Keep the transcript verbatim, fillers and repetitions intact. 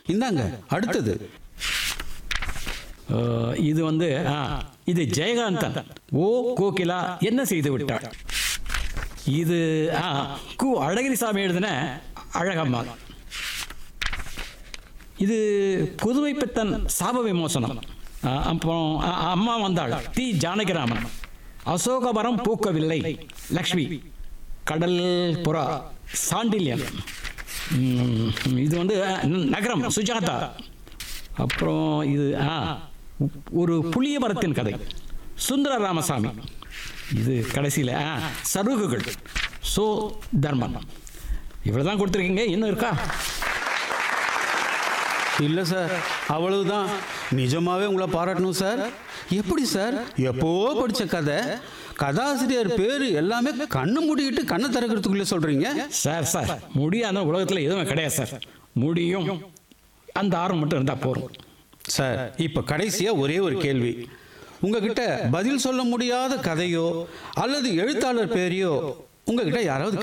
இந்தாங்க அடுத்தது. அஹ், இது வந்து ஆ, இது ஜெயகாந்தன். ஓ கோகிலா என்ன செய்து விட்டாள். இது ஆ, கு அழகிரிசாமி எழுதின அழகம்மா. இது புதுமை பித்தன் சாப விமோசனம். ஆ, அப்புறம் ஆ, அம்மா வந்தாள் தி ஜானகிராமன். அசோகவரம் பூக்கவில்லை லக்ஷ்மி. கடல் புறா சாண்டில்யன். ம், இது வந்து ஆ, நகரம் சுஜாதா. அப்புறம் இது ஆ ஒரு புளிய மரத்தின் கதை சுந்தர ராமசாமி. இது கடைசியில் ஆ சருகுகள் சோ தர்மன். இவ்வளோதான் கொடுத்துருக்கீங்க, இன்னும் இருக்கா? இல்லை சார், அவ்வளவுதான். நிஜமாவே உங்களை பாராட்டணும் சார். எப்படி சார், எப்போ படித்த கதை, கதாசிரியர் பேர் எல்லாமே கண்ணு மூடிக்கிட்டு கண்ணை திறக்கிறதுக்குள்ளே சொல்கிறீங்க? சார் சார் முடியாத உலகத்தில் எதுவும் கிடையாது சார். முடியும், அந்த ஆர்வம் மட்டும் இருந்தால் போதும் சார். இப்போ கடைசியாக ஒரே ஒரு கேள்வி. உங்ககிட்ட பதில் சொல்ல முடியாத கதையோ அல்லது எழுத்தாளர் பேரையோ உங்ககிட்ட யாராவது